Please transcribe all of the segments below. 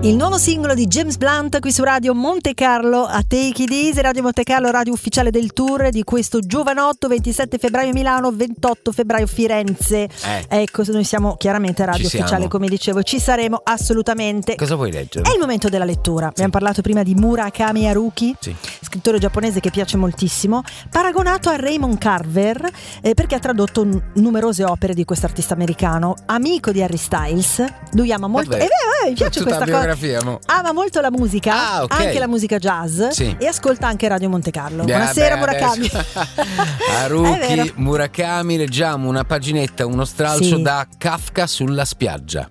Il nuovo singolo di James Blunt qui su Radio Monte Carlo a Take It Easy. Radio Monte Carlo, radio ufficiale del tour di questo giovanotto. 27 febbraio Milano, 28 febbraio Firenze. Ecco, noi siamo chiaramente a radio ufficiale, come dicevo, ci saremo assolutamente. Cosa vuoi leggere? È il momento della lettura. Abbiamo parlato prima di Murakami Haruki, scrittore giapponese che piace moltissimo, paragonato a Raymond Carver perché ha tradotto numerose opere di questo artista americano, amico di Harry Styles. Lui ama molto, mi piace questa cosa. Ama molto la musica, anche la musica jazz, e ascolta anche Radio Monte Carlo. Buonasera Murakami. Haruki Murakami, leggiamo una paginetta, uno stralcio da Kafka sulla spiaggia.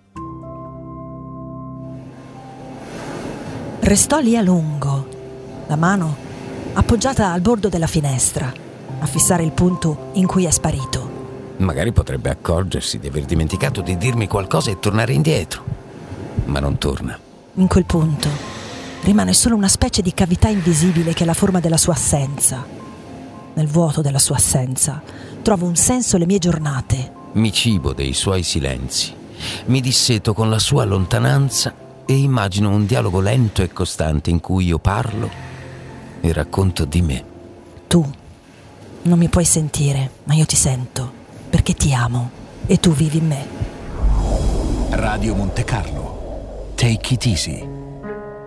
Restò lì a lungo, la mano appoggiata al bordo della finestra, a fissare il punto in cui è sparito. Magari potrebbe accorgersi di aver dimenticato di dirmi qualcosa e tornare indietro, ma non torna. In quel punto rimane solo una specie di cavità invisibile che è la forma della sua assenza. Nel vuoto della sua assenza trovo un senso alle mie giornate. Mi cibo dei suoi silenzi, mi disseto con la sua lontananza e immagino un dialogo lento e costante in cui io parlo e racconto di me. Tu non mi puoi sentire, ma io ti sento, perché ti amo e tu vivi in me. Radio Monte Carlo. Take it easy.